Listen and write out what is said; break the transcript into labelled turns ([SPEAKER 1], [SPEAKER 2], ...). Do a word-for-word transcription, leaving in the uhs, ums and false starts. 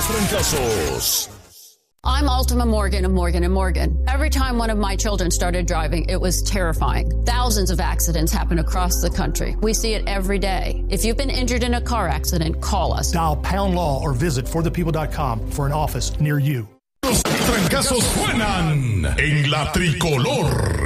[SPEAKER 1] los trancazos.
[SPEAKER 2] I'm Altima Morgan of Morgan and Morgan. Every time one of my children started driving, it was terrifying. Thousands of accidents happen across the country. We see it every day. If you've been injured in a car accident, call us.
[SPEAKER 3] Dial pound law or visit for the people dot com for an office near you.
[SPEAKER 1] Los trancazos suenan en la tricolor.